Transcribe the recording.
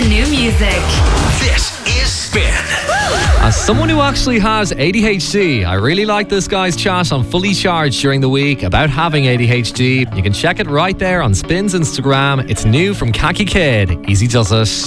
to new music. This is Spin. As someone who actually has ADHD, I really like this guy's chat on Fully Charged during the week about having ADHD. You can check it right there on Spin's Instagram. It's new from Khaki Kid. Easy does it.